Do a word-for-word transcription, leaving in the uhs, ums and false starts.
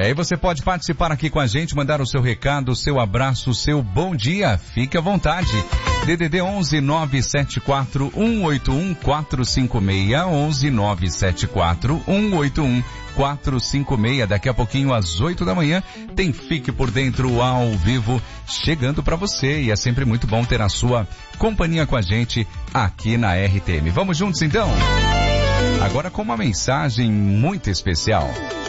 É, e você pode participar aqui com a gente, mandar o seu recado, o seu abraço, o seu bom dia. Fique à vontade. D D D onze nove sete quatro um oito um quatro cinco seis, onze nove sete quatro um oito um quatro cinco seis. Daqui a pouquinho, às oito da manhã, tem Fique por Dentro ao vivo chegando para você. E é sempre muito bom ter a sua companhia com a gente aqui na R T M. Vamos juntos então? Agora com uma mensagem muito especial.